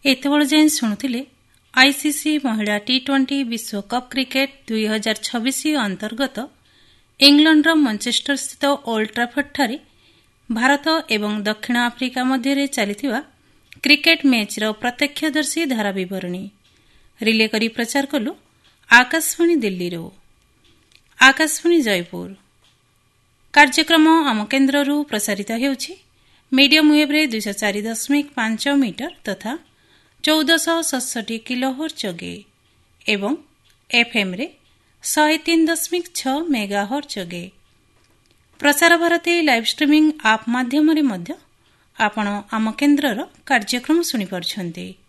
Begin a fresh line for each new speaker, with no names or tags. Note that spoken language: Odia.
ଏତେବେଳେ ଯାଏଁ ଶୁଣୁଥିଲେ ଆଇସିସି ମହିଳା ଟି20 ବିଶ୍ୱକପ୍ କ୍ରିକେଟ୍ 2026 ଅନ୍ତର୍ଗତ ଇଂଲଣ୍ଡର ମଞ୍ଚେଷ୍ଟରସ୍ଥିତ ଓଲ୍ଡ ଟ୍ରାଫୋର୍ଡଠାରେ ଭାରତ ଏବଂ ଦକ୍ଷିଣ ଆଫ୍ରିକା ମଧ୍ୟରେ ଚାଲିଥିବା କ୍ରିକେଟ୍ ମ୍ୟାଚ୍ର ପ୍ରତ୍ୟକ୍ଷଦର୍ଶୀ ଧାରା ବିବରଣୀ ରିଲେ କରି ପ୍ରଚାର କଲୁ ଆକାଶବାଣୀ ଦିଲ୍ଲୀରୁ। ଆକାଶବାଣୀ ଜୟପୁର କାର୍ଯ୍ୟକ୍ରମ ଆମ କେନ୍ଦ୍ରରୁ ପ୍ରସାରିତ ହେଉଛି ମିଡିୟମ୍ ୱେଭ୍ରେ 204.5 ମିଟର ତଥା 1467 କିଲୋହର୍ଟ୍ଜ ଯୋଗେ ଏବଂ ଏଫ୍ଏମ୍ରେ 103.6 ମେଗାହର୍ଟ୍ଜ ଯୋଗେ। Prasar Bharati live streaming app ମାଧ୍ୟମରେ ମଧ୍ୟ ଆପଣ ଆମ କେନ୍ଦ୍ରର କାର୍ଯ୍ୟକ୍ରମ ଶୁଣିପାରୁଛନ୍ତି।